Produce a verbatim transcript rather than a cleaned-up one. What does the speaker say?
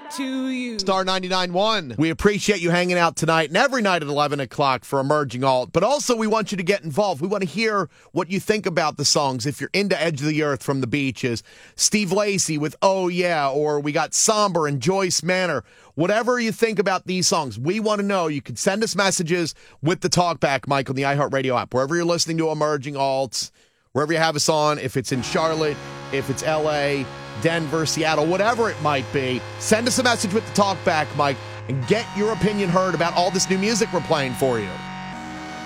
to you. Star ninety-nine point one. We appreciate you hanging out tonight and every night at eleven o'clock for Emerging Alt. But also we want you to get involved. We want to hear what you think about the songs. If you're into Edge of the Earth from the Beaches, Steve Lacy with Oh Yeah, or we got Somber and Joyce Manor. Whatever you think about these songs, we want to know. You can send us messages with the talkback mic on the iHeartRadio app. Wherever you're listening to Emerging Alts, wherever you have us on, if it's in Charlotte, if it's L A, Denver, Seattle, whatever it might be, send us a message with the talkback mic and get your opinion heard about all this new music we're playing for you.